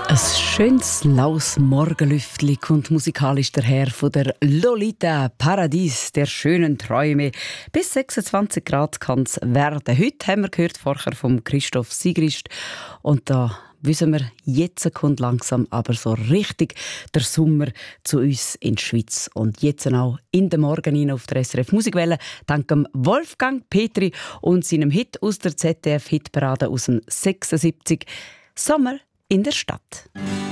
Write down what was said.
Ein schönes, laues Morgenlüftli kommt musikalisch daher von der Lolita, Paradies der schönen Träume. Bis 26 Grad kann es werden. Heute haben wir gehört vorher vom Christoph Sigrist. Und da wissen wir, jetzt kommt langsam aber so richtig der Sommer zu uns in die Schweiz. Und jetzt auch in den Morgen rein auf der SRF Musikwelle, dank dem Wolfgang Petri und seinem Hit aus der ZDF-Hitparade aus dem 76, «Sommer in der Stadt».